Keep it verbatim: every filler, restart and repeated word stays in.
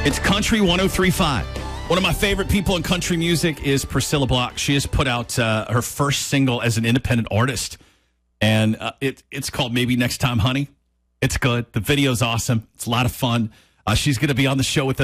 It's Country one oh three point five. One of my favorite people in country music is Priscilla Block. She has put out uh, her first single as an independent artist, and uh, it, it's called Maybe Next Time, Honey. It's good. The video's awesome. It's a lot of fun. Uh, she's going to be on the show with us